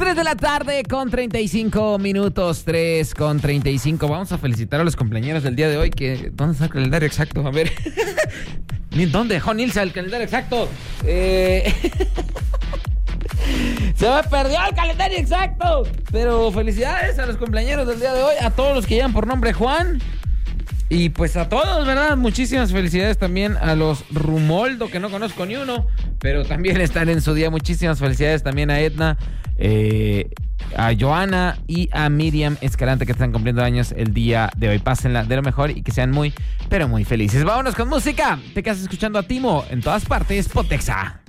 3 de la tarde con 35 minutos, 3 con 35. Vamos a felicitar a los compañeros del día de hoy. ¿Dónde está el calendario exacto? A ver. ¿Dónde dejó Nilsa el calendario exacto? Se me perdió el calendario exacto. Pero felicidades a los compañeros del día de hoy. A todos los que llevan por nombre Juan. Y pues a todos, ¿verdad? Muchísimas felicidades también a los Rumoldo, que no conozco ni uno, pero también están en su día. Muchísimas felicidades también a Edna, a Joana y a Miriam Escalante, que están cumpliendo años el día de hoy. Pásenla de lo mejor y que sean muy, pero muy felices. Vámonos con música. Te quedas escuchando a Timo en todas partes, Potexa.